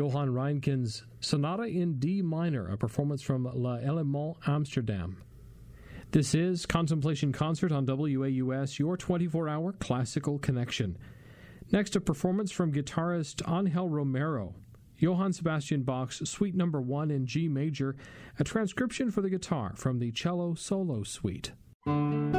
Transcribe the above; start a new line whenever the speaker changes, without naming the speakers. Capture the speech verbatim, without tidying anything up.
Johann Reinkens Sonata in D minor, a performance from La Element Amsterdam. This is Contemplation Concert on W A U S, your twenty-four hour classical connection. Next, a performance from guitarist Angel Romero, Johann Sebastian Bach's Suite Number one in G major, a transcription for the guitar from the Cello Solo Suite.